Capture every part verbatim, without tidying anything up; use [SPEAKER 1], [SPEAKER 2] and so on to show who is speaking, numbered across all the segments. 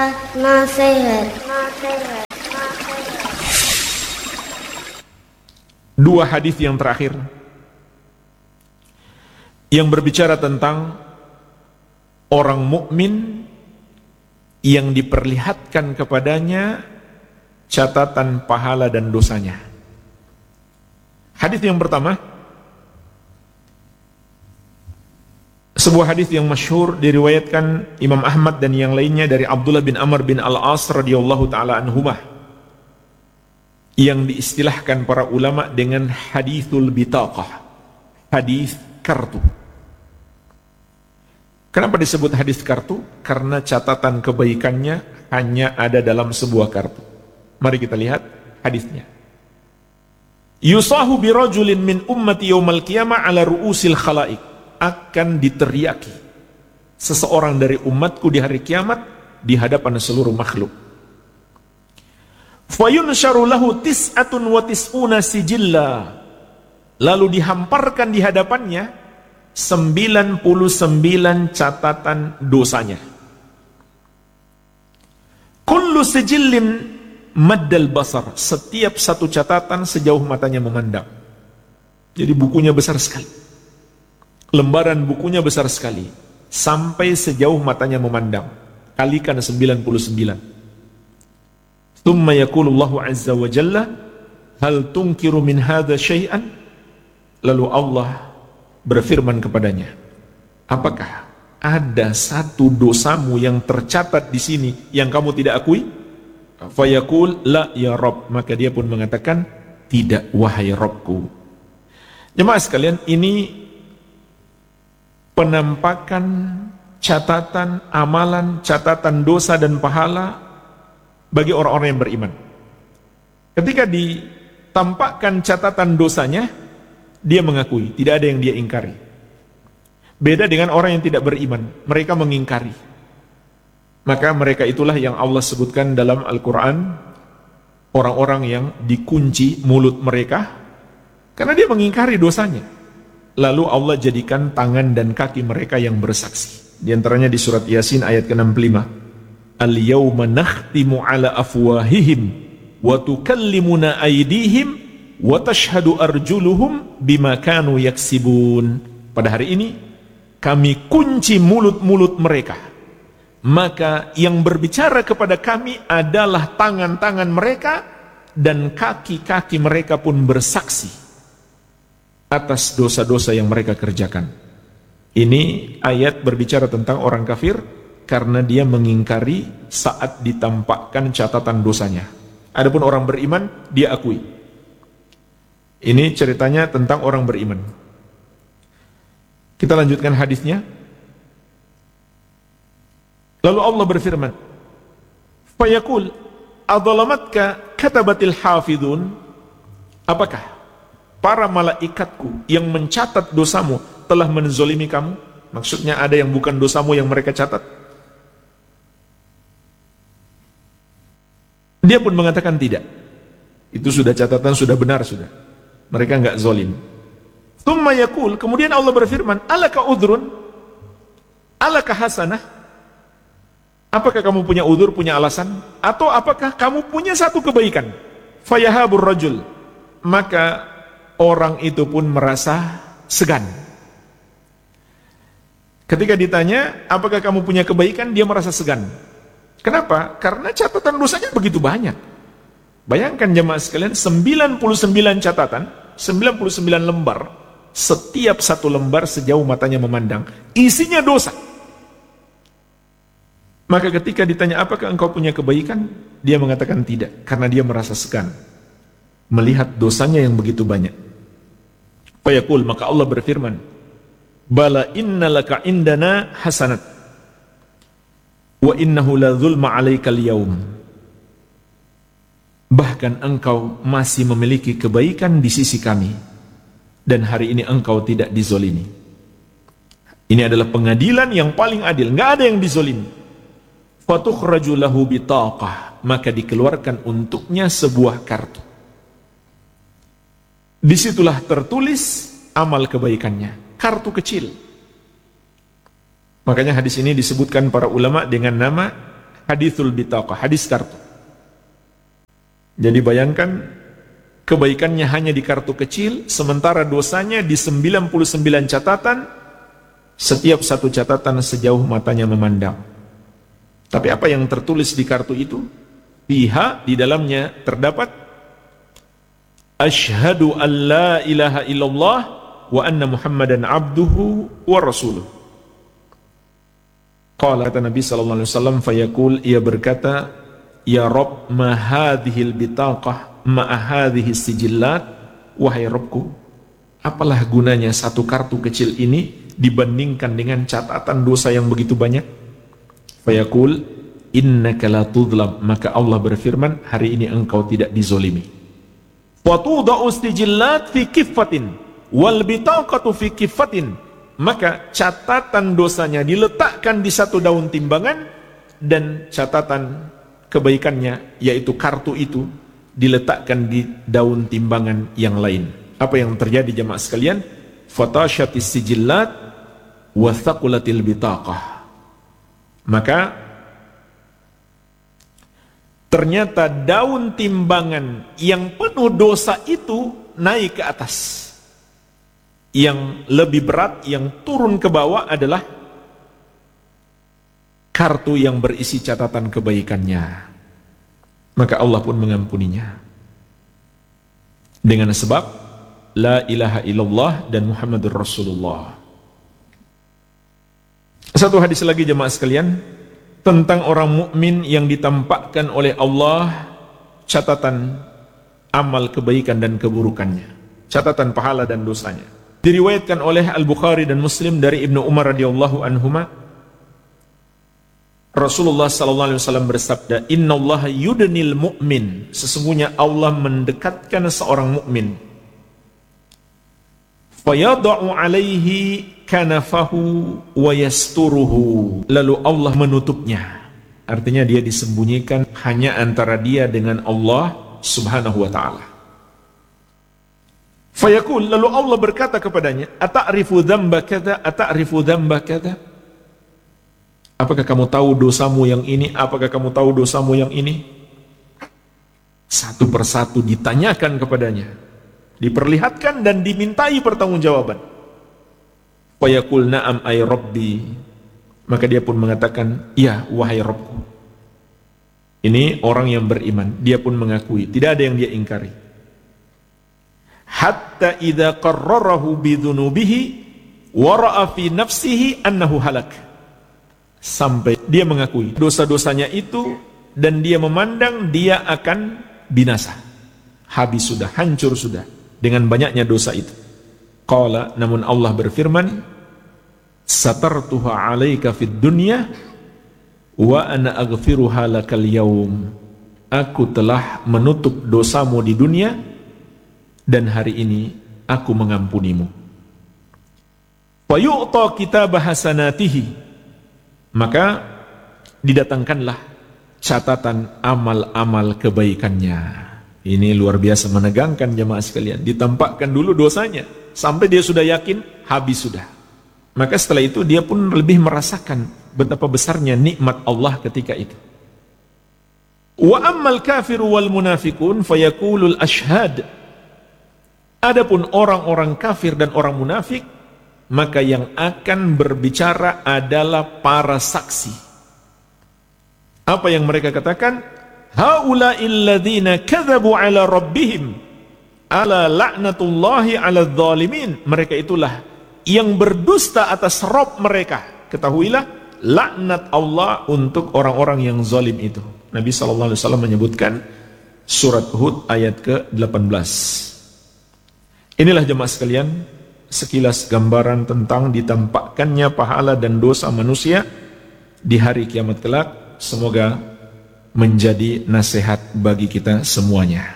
[SPEAKER 1] Nasihat.
[SPEAKER 2] Dua hadis yang terakhir yang berbicara tentang orang mukmin yang diperlihatkan kepadanya catatan pahala dan dosanya. Hadis yang pertama, sebuah hadis yang masyhur diriwayatkan Imam Ahmad dan yang lainnya dari Abdullah bin Amr bin Al-As radhiyallahu taala anhumah, yang diistilahkan para ulama dengan hadithul bitaqah, hadis kartu. Kenapa disebut hadis kartu? Karena catatan kebaikannya hanya ada dalam sebuah kartu. Mari kita lihat hadisnya. Yusahu birajulin min ummati yaumal qiyamah ala ru'usil khalaik. Akan diteriaki seseorang dari umatku di hari kiamat di hadapan seluruh makhluk. Fayunsharu lahu tis'atun wa tis'una sijilla. Lalu dihamparkan di hadapannya sembilan puluh sembilan catatan dosanya. Kullu sijillin maddal basar. Setiap satu catatan sejauh matanya memandang. Jadi bukunya besar sekali. Lembaran bukunya besar sekali. Sampai sejauh matanya memandang. Kalikan sembilan puluh sembilan. Thumma yakulullahu azza wa jalla, hal tunkiru min hadha syai'an? Lalu Allah berfirman kepadanya, apakah ada satu dosamu yang tercatat di sini yang kamu tidak akui? Fayaqul la ya Rabb, maka dia pun mengatakan tidak wahai Rabbku. Jemaah sekalian, ini penampakan catatan amalan, catatan dosa dan pahala bagi orang-orang yang beriman. Ketika ditampakkan catatan dosanya, dia mengakui, tidak ada yang dia ingkari. Beda dengan orang yang tidak beriman, mereka mengingkari. Maka mereka itulah yang Allah sebutkan dalam Al-Quran, orang-orang yang dikunci mulut mereka, karena dia mengingkari dosanya. Lalu Allah jadikan tangan dan kaki mereka yang bersaksi. Di antaranya di surat Yasin ayat ke enam puluh lima. Al-yawma nakhtimu ala afwahihim wa tukallimuna aydihim wa tashhadu arjuluhum bima kanu yaksibun. Pada hari ini kami kunci mulut-mulut mereka, maka yang berbicara kepada kami adalah tangan-tangan mereka dan kaki-kaki mereka pun bersaksi atas dosa-dosa yang mereka kerjakan. Ini ayat berbicara tentang orang kafir karena dia mengingkari saat ditampakkan catatan dosanya. Adapun orang beriman, dia akui. Ini ceritanya tentang orang beriman. Kita lanjutkan hadisnya. Lalu Allah berfirman, fayaqul adzalamatka katabatil hafidun. Apakah para malaikatku yang mencatat dosamu telah menzolimi kamu? Maksudnya ada yang bukan dosamu yang mereka catat? Dia pun mengatakan tidak. Itu sudah catatan, sudah benar sudah. Mereka enggak zolim. Tsumma yaqul, kemudian Allah berfirman, alaka udhrun? Alaka hasanah? Apakah kamu punya udzur, punya alasan? Atau apakah kamu punya satu kebaikan? Fayahabur rajul. Maka orang itu pun merasa segan. Ketika ditanya, apakah kamu punya kebaikan? Dia merasa segan. Kenapa? Karena catatan dosanya begitu banyak. Bayangkan jemaah sekalian, sembilan puluh sembilan catatan, sembilan puluh sembilan lembar, setiap satu lembar sejauh matanya memandang, isinya dosa. Maka ketika ditanya, apakah engkau punya kebaikan? Dia mengatakan tidak, karena dia merasa segan melihat dosanya yang begitu banyak. Fayaqul, maka Allah berfirman, bala innalaka indana hasanat wa innahu la zulma alaikal yaum. Bahkan engkau masih memiliki kebaikan di sisi kami, dan hari ini engkau tidak dizolimi. Ini adalah pengadilan yang paling adil, enggak ada yang dizolimi. Fatukhraju lahu bitaqah, maka dikeluarkan untuknya sebuah kartu. Disitulah tertulis amal kebaikannya, kartu kecil. Makanya hadis ini disebutkan para ulama dengan nama hadithul bitaqah, hadis kartu. Jadi bayangkan, kebaikannya hanya di kartu kecil, sementara dosanya di sembilan puluh sembilan catatan, setiap satu catatan sejauh matanya memandang. Tapi apa yang tertulis di kartu itu? Fiha, di dalamnya terdapat Asyhadu an la ilaha illallah wa anna Muhammadan abduhu wa rasuluh. Qala, kata Nabi sallallahu alaihi wasallam, fayaqul, ia berkata, ya Rabb, ma hadhil bitaqah ma hadhihi sijillat, wahai Rabbku, apalah gunanya satu kartu kecil ini dibandingkan dengan catatan dosa yang begitu banyak? Fayaqul, innaka la tudlam, maka Allah berfirman, hari ini engkau tidak dizolimi. Watudau sijillat fi kiffatin wal bitaqatu fi kiffatin, maka catatan dosanya diletakkan di satu daun timbangan dan catatan kebaikannya yaitu kartu itu diletakkan di daun timbangan yang lain. Apa yang terjadi jemaah sekalian? Fatashatis sijillat wa thaqulatil bitaqah, maka ternyata daun timbangan yang penuh dosa itu naik ke atas. Yang lebih berat, yang turun ke bawah adalah kartu yang berisi catatan kebaikannya. Maka Allah pun mengampuninya. Dengan sebab la ilaha illallah dan Muhammadur Rasulullah. Satu hadis lagi jemaah sekalian, tentang orang mukmin yang ditampakkan oleh Allah catatan amal kebaikan dan keburukannya, catatan pahala dan dosanya. Diriwayatkan oleh Al-Bukhari dan Muslim dari Ibnu Umar radhiyallahu anhuma, Rasulullah sallallahu alaihi wasallam bersabda, innallaha yudnil mu'min, sesungguhnya Allah mendekatkan seorang mukmin, fayada'u alaihi kanafahu wa yasturuhu, lalu Allah menutupnya. Artinya dia disembunyikan hanya antara dia dengan Allah subhanahu wa ta'ala. Fayaqul, lalu Allah berkata kepadanya, ata'rifu dzamba kadza, ata'rifu dzamba kadza, apakah kamu tahu dosamu yang ini, apakah kamu tahu dosamu yang ini? Satu persatu ditanyakan kepadanya, diperlihatkan dan dimintai pertanggungjawaban. Fayaqul na'am ay rabbi, maka dia pun mengatakan, ya wahai Rabbku. Ini orang yang beriman, dia pun mengakui, tidak ada yang dia ingkari. Hatta idza qarrarahu bidzunubihi wa ra'a fi nafsihi annahu halak, sampai dia mengakui dosa-dosanya itu dan dia memandang dia akan binasa, habis sudah, hancur sudah dengan banyaknya dosa itu. Qala, namun Allah berfirman, satartuha alaika fid dunya wa ana aghfiruha lakal yaum, aku telah menutup dosamu di dunia dan hari ini aku mengampunimu. Fa yu'ta kitabah hasanatihi, maka didatangkanlah catatan amal-amal kebaikannya. Ini luar biasa menegangkan jemaah sekalian. Ditampakkan dulu dosanya sampai dia sudah yakin habis sudah. Maka setelah itu dia pun lebih merasakan betapa besarnya nikmat Allah ketika itu. Wa ammal kafiru wal munafiqun fayaqulul ashhad, adapun orang-orang kafir dan orang munafik, maka yang akan berbicara adalah para saksi. Apa yang mereka katakan? Haula'il ladzina kadzabu 'ala rabbihim ala la'natullahi 'alal zalimin, mereka itulah yang berdusta atas Rabb mereka. Ketahuilah laknat Allah untuk orang-orang yang zalim itu. Nabi sallallahu alaihi wasallam menyebutkan surat Hud ayat ke delapan belas. Inilah jemaah sekalian sekilas gambaran tentang ditampakkannya pahala dan dosa manusia di hari kiamat kelak. Semoga menjadi nasihat bagi kita semuanya.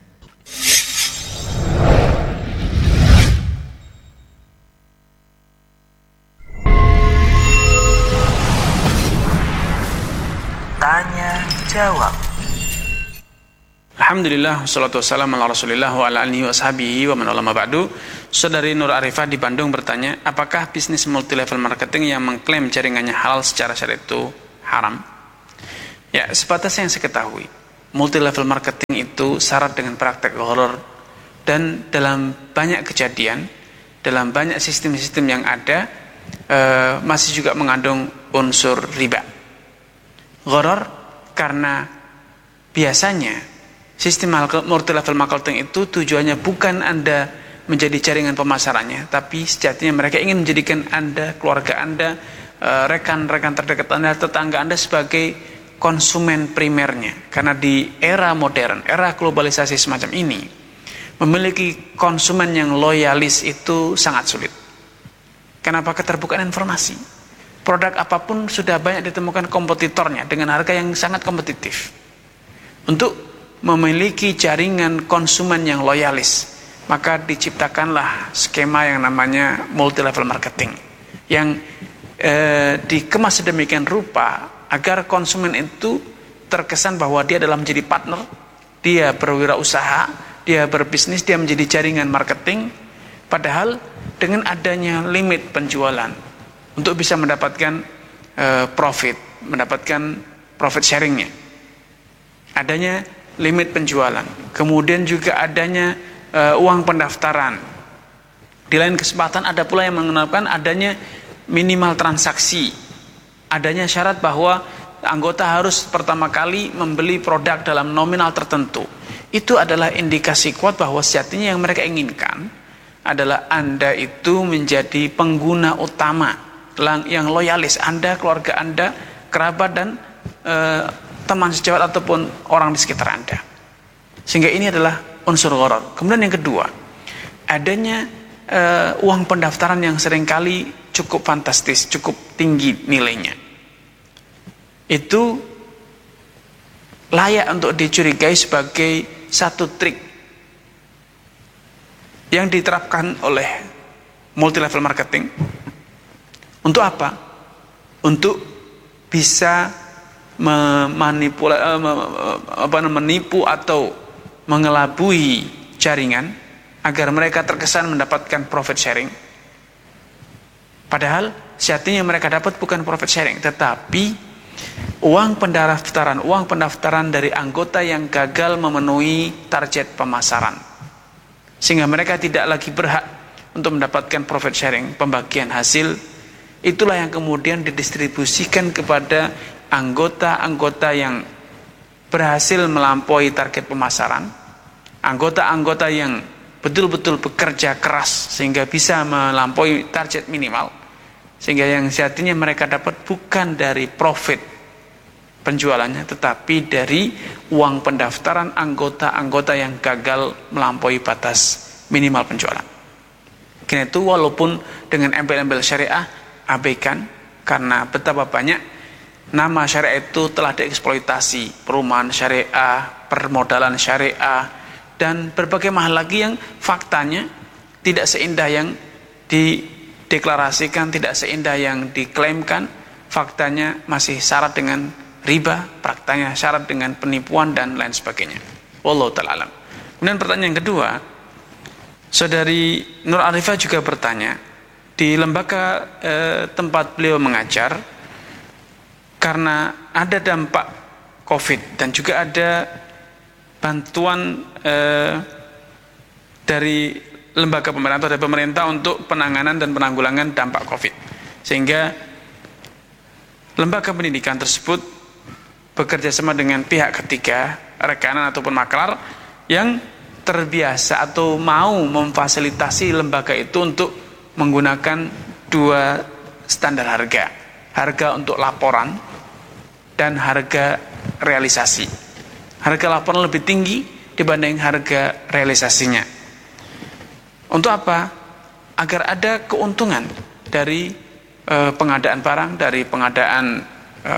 [SPEAKER 1] Tanya jawab. Alhamdulillah, wassalatu wassalamu ala rasulillah wa ala alihi wa sahbihi wa man wala ma ba'du. Saudari Nur Arifah di Bandung bertanya, apakah bisnis multi level marketing yang mengklaim jaringannya halal secara syariat itu haram? Ya, sebatas yang saya ketahui, multi level marketing itu syarat dengan praktek gharar, dan dalam banyak kejadian, dalam banyak sistem-sistem yang ada, e, masih juga mengandung unsur riba. Gharar karena biasanya sistem multi level marketing itu tujuannya bukan Anda menjadi jaringan pemasarannya, tapi sejatinya mereka ingin menjadikan Anda, keluarga Anda, e, rekan-rekan terdekat Anda, tetangga Anda sebagai konsumen primernya. Karena di era modern, era globalisasi semacam ini, memiliki konsumen yang loyalis itu sangat sulit. Kenapa? Keterbukaan informasi. Produk apapun sudah banyak ditemukan kompetitornya dengan harga yang sangat kompetitif. Untuk memiliki jaringan konsumen yang loyalis, maka diciptakanlah skema yang namanya multi level marketing, yang eh, dikemas sedemikian rupa agar konsumen itu terkesan bahwa dia adalah menjadi partner, dia berwirausaha, dia berbisnis, dia menjadi jaringan marketing. Padahal dengan adanya limit penjualan untuk bisa mendapatkan uh, profit, mendapatkan profit sharingnya, adanya limit penjualan, kemudian juga adanya uh, uang pendaftaran. Di lain kesempatan ada pula yang mengenalkan adanya minimal transaksi, adanya syarat bahwa anggota harus pertama kali membeli produk dalam nominal tertentu. Itu adalah indikasi kuat bahwa sejatinya yang mereka inginkan adalah Anda itu menjadi pengguna utama, yang loyalis, Anda, keluarga Anda, kerabat dan e, teman sejawat ataupun orang di sekitar Anda. Sehingga ini adalah unsur gharar. Kemudian yang kedua, adanya e, uang pendaftaran yang seringkali cukup fantastis, cukup tinggi nilainya. Itu layak untuk dicurigai sebagai satu trik yang diterapkan oleh multi level marketing. Untuk apa? Untuk bisa memanipula, menipu atau mengelabui jaringan agar mereka terkesan mendapatkan profit sharing. Padahal sejatinya mereka dapat bukan profit sharing, tetapi uang pendaftaran, uang pendaftaran dari anggota yang gagal memenuhi target pemasaran, sehingga mereka tidak lagi berhak untuk mendapatkan profit sharing, pembagian hasil. Itulah yang kemudian didistribusikan kepada anggota-anggota yang berhasil melampaui target pemasaran, anggota-anggota yang betul-betul bekerja keras sehingga bisa melampaui target minimal, sehingga yang sejatinya mereka dapat bukan dari profit penjualannya, tetapi dari uang pendaftaran anggota-anggota yang gagal melampaui batas minimal penjualan. Karena itu walaupun dengan embel-embel syariah, abaikan, karena betapa banyak nama syariah itu telah dieksploitasi, perumahan syariah, permodalan syariah, dan berbagai hal lagi yang faktanya tidak seindah yang dideklarasikan, tidak seindah yang diklaimkan. Faktanya masih syarat dengan riba, prakteknya syarat dengan penipuan dan lain sebagainya. Wallahu ta'ala alam. Kemudian pertanyaan yang kedua, Saudari Nur Arifah juga bertanya, di lembaga eh, tempat beliau mengajar, karena ada dampak COVID dan juga ada bantuan eh, dari lembaga pemerintah atau dari pemerintah untuk penanganan dan penanggulangan dampak COVID, sehingga lembaga pendidikan tersebut bekerja sama dengan pihak ketiga, rekanan ataupun maklar yang terbiasa atau mau memfasilitasi lembaga itu untuk menggunakan dua standar harga, harga untuk laporan dan harga realisasi. Harga laporan lebih tinggi dibanding harga realisasinya. Untuk apa? Agar ada keuntungan dari e, pengadaan barang, dari pengadaan e,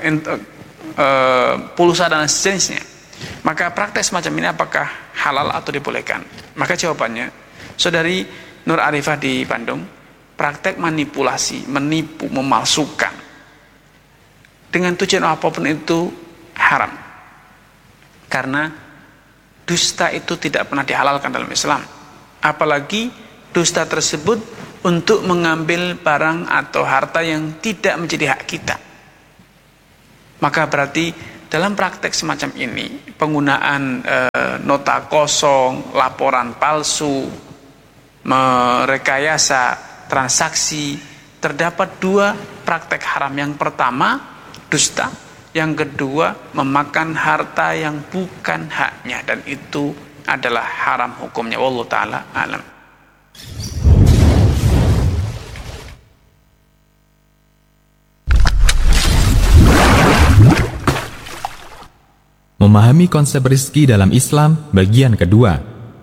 [SPEAKER 1] e, pulsa dan sejenisnya. Maka praktek semacam ini apakah halal atau dibolehkan? Maka jawabannya, Saudari Nur Arifah di Bandung, praktek manipulasi, menipu, memalsukan dengan tujuan apapun itu haram. Karena dusta itu tidak pernah dihalalkan dalam Islam. Apalagi dusta tersebut untuk mengambil barang atau harta yang tidak menjadi hak kita. Maka berarti dalam praktek semacam ini, penggunaan e, nota kosong, laporan palsu, merekayasa transaksi, terdapat dua praktek haram. Yang pertama, dusta. Yang kedua, memakan harta yang bukan haknya, dan itu adalah haram hukumnya. Wallahu ta'ala alam.
[SPEAKER 3] Memahami konsep rizki dalam Islam bagian kedua.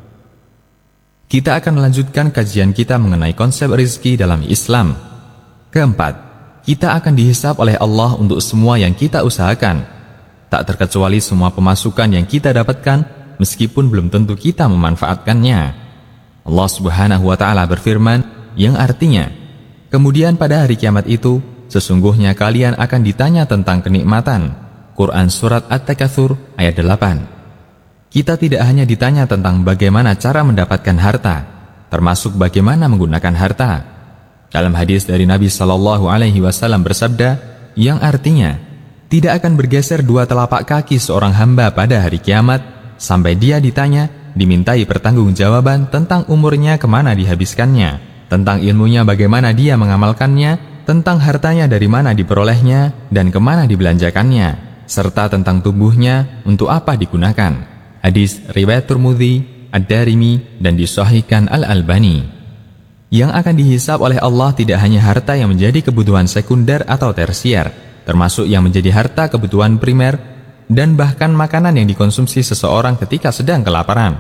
[SPEAKER 3] Kita akan melanjutkan kajian kita mengenai konsep rizki dalam Islam. Keempat, kita akan dihisab oleh Allah untuk semua yang kita usahakan, tak terkecuali semua pemasukan yang kita dapatkan, meskipun belum tentu kita memanfaatkannya. Allah Subhanahu wa Ta'ala berfirman, yang artinya, kemudian pada hari kiamat itu, sesungguhnya kalian akan ditanya tentang kenikmatan. Quran Surat At-Takatsur ayat delapan. Kita tidak hanya ditanya tentang bagaimana cara mendapatkan harta, termasuk bagaimana menggunakan harta. Dalam hadis dari Nabi Shallallahu Alaihi Wasallam bersabda, yang artinya, tidak akan bergeser dua telapak kaki seorang hamba pada hari kiamat, sampai dia ditanya, dimintai pertanggungjawaban tentang umurnya kemana dihabiskannya, tentang ilmunya bagaimana dia mengamalkannya, tentang hartanya dari mana diperolehnya, dan kemana dibelanjakannya, serta tentang tubuhnya untuk apa digunakan. Hadis riwayat Tirmidzi, Ad-Darimi, dan disahihkan Al-Albani. Yang akan dihisab oleh Allah tidak hanya harta yang menjadi kebutuhan sekunder atau tersier, termasuk yang menjadi harta kebutuhan primer, dan bahkan makanan yang dikonsumsi seseorang ketika sedang kelaparan.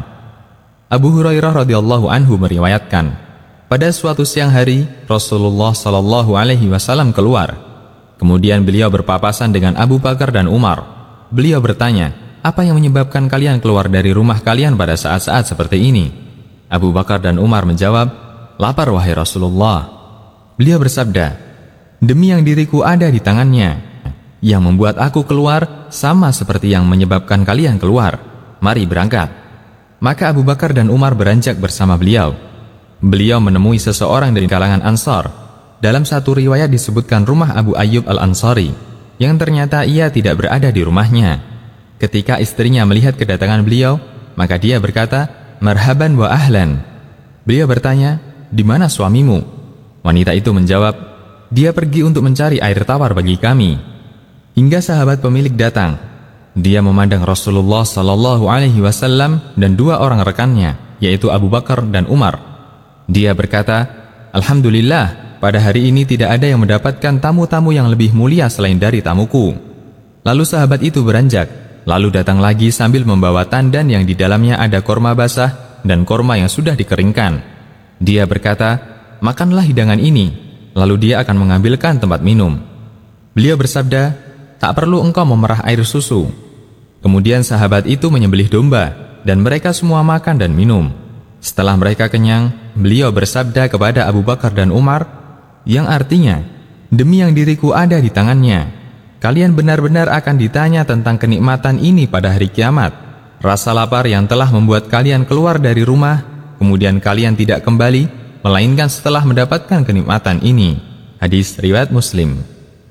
[SPEAKER 3] Abu Hurairah radhiyallahu anhu meriwayatkan, pada suatu siang hari Rasulullah Shallallahu Alaihi Wasallam keluar. Kemudian beliau berpapasan dengan Abu Bakar dan Umar. Beliau bertanya, apa yang menyebabkan kalian keluar dari rumah kalian pada saat-saat seperti ini? Abu Bakar dan Umar menjawab, lapar wahai Rasulullah. Beliau bersabda, demi yang diriku ada di tangannya, yang membuat aku keluar sama seperti yang menyebabkan kalian keluar. Mari berangkat. Maka Abu Bakar dan Umar beranjak bersama beliau. Beliau menemui seseorang dari kalangan Ansar. Dalam satu riwayat disebutkan rumah Abu Ayyub Al-Ansari, yang ternyata ia tidak berada di rumahnya. Ketika istrinya melihat kedatangan beliau, maka dia berkata, marhaban wa ahlan. Beliau bertanya, di mana suamimu? Wanita itu menjawab, dia pergi untuk mencari air tawar bagi kami. Hingga sahabat pemilik datang. Dia memandang Rasulullah Sallallahu Alaihi Wasallam dan dua orang rekannya, yaitu Abu Bakar dan Umar. Dia berkata, alhamdulillah, pada hari ini tidak ada yang mendapatkan tamu-tamu yang lebih mulia selain dari tamuku. Lalu sahabat itu beranjak, lalu datang lagi sambil membawa tandan yang di dalamnya ada korma basah dan korma yang sudah dikeringkan. Dia berkata, makanlah hidangan ini, lalu dia akan mengambilkan tempat minum. Beliau bersabda, tak perlu engkau memerah air susu. Kemudian sahabat itu menyembelih domba, dan mereka semua makan dan minum. Setelah mereka kenyang, beliau bersabda kepada Abu Bakar dan Umar, yang artinya, demi yang diriku ada di tangannya, kalian benar-benar akan ditanya tentang kenikmatan ini pada hari kiamat. Rasa lapar yang telah membuat kalian keluar dari rumah, kemudian kalian tidak kembali, melainkan setelah mendapatkan kenikmatan ini. Hadis riwayat Muslim.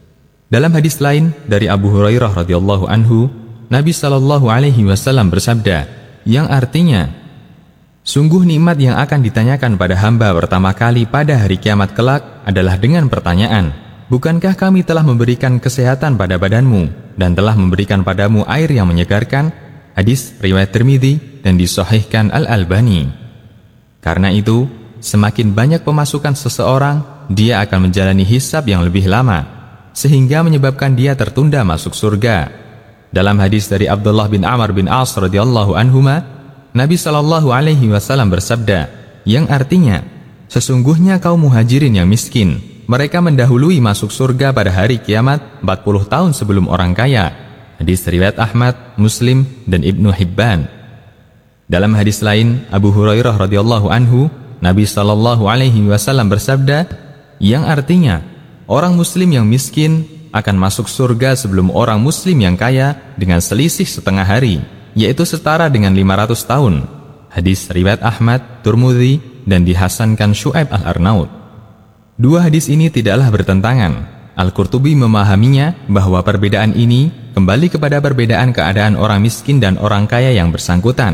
[SPEAKER 3] Dalam hadis lain dari Abu Hurairah radhiyallahu anhu, Nabi Shallallahu Alaihi Wasallam bersabda, yang artinya, sungguh nikmat yang akan ditanyakan pada hamba pertama kali pada hari kiamat kelak adalah dengan pertanyaan, bukankah kami telah memberikan kesehatan pada badanmu dan telah memberikan padamu air yang menyegarkan? Hadis riwayat Tirmidzi dan disahihkan Al-Albani. Karena itu, semakin banyak pemasukan seseorang, dia akan menjalani hisab yang lebih lama, sehingga menyebabkan dia tertunda masuk surga. Dalam hadis dari Abdullah bin Amr bin As radhiyallahu anhuma, Nabi Shallallahu Alaihi Wasallam bersabda, yang artinya, sesungguhnya kaum muhajirin yang miskin, mereka mendahului masuk surga pada hari kiamat empat puluh tahun sebelum orang kaya. Hadis riwayat Ahmad, Muslim, dan Ibnu Hibban. Dalam hadis lain, Abu Hurairah radhiyallahu anhu, Nabi Shallallahu Alaihi Wasallam bersabda, yang artinya, orang Muslim yang miskin akan masuk surga sebelum orang Muslim yang kaya dengan selisih setengah hari, yaitu setara dengan lima ratus tahun. Hadis riwayat Ahmad, Tirmidzi, dan dihasankan Syu'aib Al-Arnaud. Dua hadis ini tidaklah bertentangan. Al-Qurtubi memahaminya bahwa perbedaan ini kembali kepada perbedaan keadaan orang miskin dan orang kaya yang bersangkutan.